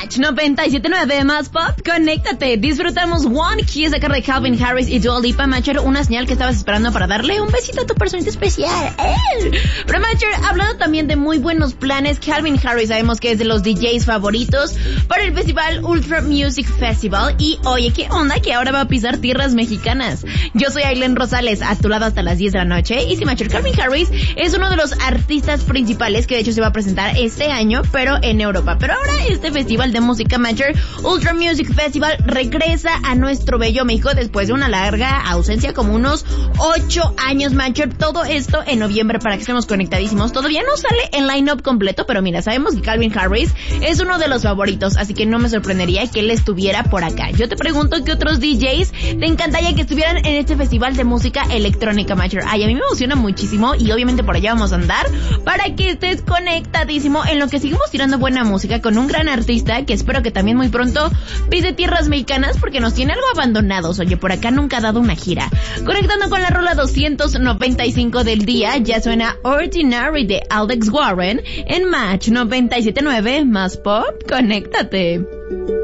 Match 97.9 más pop, conéctate. Disfrutamos One Kiss de carrera de Calvin Harris y Dua Lipa. Matcher, una señal que estabas esperando para darle un besito a tu personita especial. Pero Matcher, hablando también de muy buenos planes, Calvin Harris sabemos que es de los DJs favoritos para el festival Ultra Music Festival. Y oye, ¿qué onda? Que ahora va a pisar tierras mexicanas. Yo soy Aileen Rosales, a tu lado hasta las 10 de la noche. Y sí, Matcher, Calvin Harris es uno de los artistas principales que de hecho se va a presentar este año, pero en Europa. Pero ahora este festival de música Matcher, Ultra Music Festival, regresa a nuestro bello México después de una larga ausencia, como unos 8 años, Matcher. Todo esto en noviembre para que estemos conectadísimos. Todavía no sale el line-up completo, pero mira, sabemos que Calvin Harris es uno de los favoritos, así que no me sorprendería que él estuviera por acá. Yo te pregunto, ¿qué otros DJs te encantaría que estuvieran en este festival de música electrónica, Matcher? Ay, a mí me emociona muchísimo y obviamente por allá vamos a andar para que estés conectadísimo en lo que seguimos tirando buena música con un gran artista que espero que también muy pronto pise tierras mexicanas porque nos tiene algo abandonados. Oye, por acá nunca ha dado una gira. Conectando con la rola 295 del día, ya suena Ordinary de Alex Warren en Match 97.9 más pop, conéctate.